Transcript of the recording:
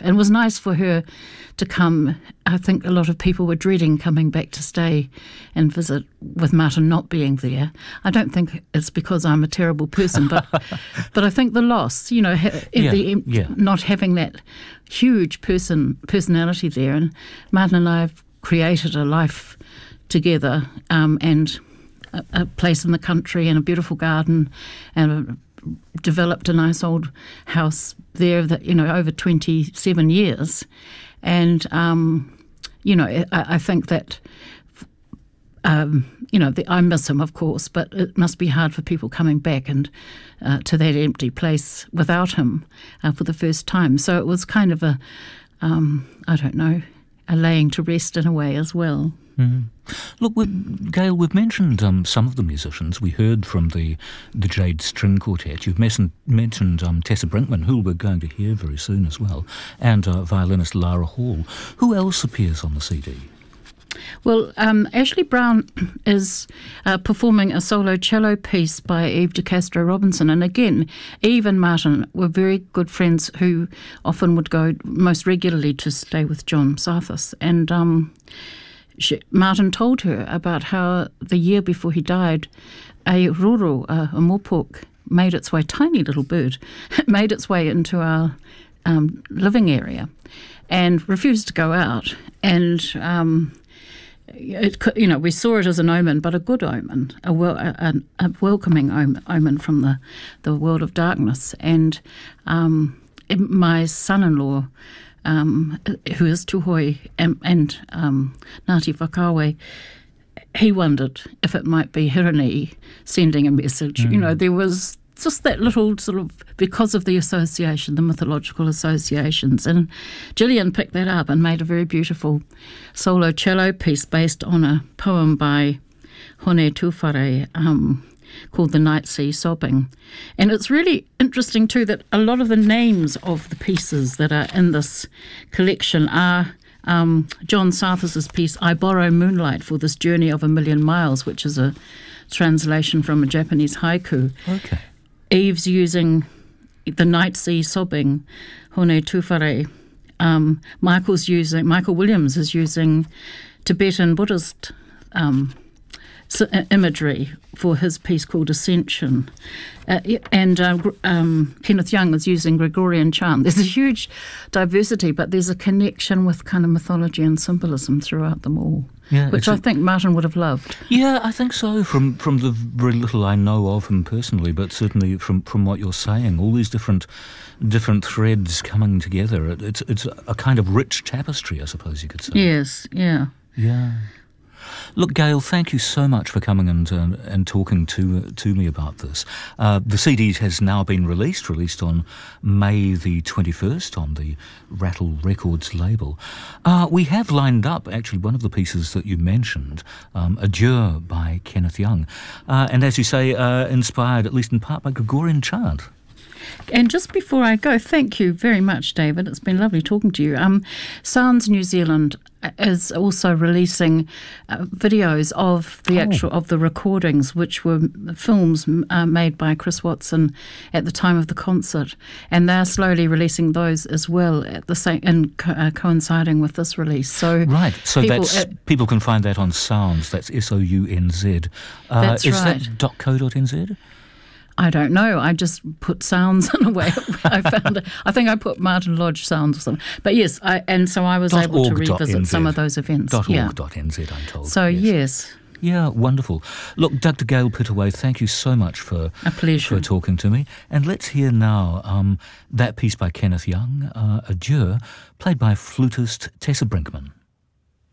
And it was nice for her to come. I think a lot of people were dreading coming back to stay and visit with Martin not being there. I don't think it's because I'm a terrible person, but I think the loss, not having that huge personality there. And Martin and I have created a life together, and a place in the country and a beautiful garden, and developed a nice old house there that, over 27 years. And, I think that, I miss him, of course, but it must be hard for people coming back and to that empty place without him for the first time. So it was kind of a laying to rest in a way as well. Mm-hmm. Look, Gail, we've mentioned some of the musicians. We heard from the Jade String Quartet. You've mentioned Tessa Brinkman, who we're going to hear very soon as well, and violinist Lara Hall. Who else appears on the CD? Well, Ashley Brown is performing a solo cello piece by Eve de Castro Robinson. And again, Eve and Martin were very good friends who often would go most regularly to stay with John Sarthis. And Martin told her about how the year before he died, a roro, a mopok, made its way, tiny little bird, made its way into our living area and refused to go out. And we saw it as an omen, but a good omen, a welcoming omen from the world of darkness. And my son-in-law, who is Tuhoi and Ngāti Whakawe, he wondered if it might be Hirani sending a message. There was just that little sort of, because of the association, the mythological associations. And Gillian picked that up and made a very beautiful solo cello piece based on a poem by Hone Tūwhare called The Night Sea Sobbing. And it's really interesting too that a lot of the names of the pieces that are in this collection are John Sarthis's piece, I Borrow Moonlight for This Journey of a Million Miles, which is a translation from a Japanese haiku. Okay. Eve's using The Night Sea Sobbing, Hone Tūwhare. Michael Williams is using Tibetan Buddhist imagery for his piece called Ascension. And Kenneth Young is using Gregorian chant. There's a huge diversity, but there's a connection with kind of mythology and symbolism throughout them all, which I think Martin would have loved. Yeah, I think so, from the very little I know of him personally, but certainly from what you're saying, all these different threads coming together. It's a kind of rich tapestry, I suppose you could say. Yes, yeah. Yeah. Look, Gail, thank you so much for coming and talking to me about this. The CD has now been released on May the 21st on the Rattle Records label. We have lined up, actually, one of the pieces that you mentioned, Adieu by Kenneth Young, and as you say, inspired, at least in part, by Gregorian chant. And just before I go, thank you very much, David. It's been lovely talking to you. Sounds New Zealand is also releasing videos of the recordings, which were films made by Chris Watson at the time of the concert, and they're slowly releasing those as well at the same and coinciding with this release. So people can find that on Sounds. That's SOUNZ. That's is right. That .co.nz? I don't know. I just put Sounds in a way. I found it. I think I put Martin Lodge Sounds or something. But yes, so I was able to revisit some of those events. .org.nz, I'm told. So yes. Yeah, wonderful. Look, Dr. Gail Pittaway, thank you so much for talking to me. And let's hear now that piece by Kenneth Young, Adieu, played by flutist Tessa Brinkman.